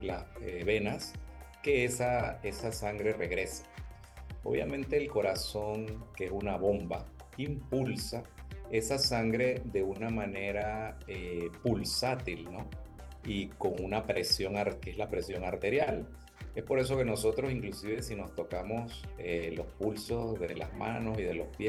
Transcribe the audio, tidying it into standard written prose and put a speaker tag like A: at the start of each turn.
A: las venas, que esa sangre regrese. Obviamente el corazón, que es una bomba, impulsa esa sangre de una manera pulsátil, ¿no? Y con una presión, que es la presión arterial. Es por eso que nosotros, inclusive si nos tocamos los pulsos de las manos y de los pies,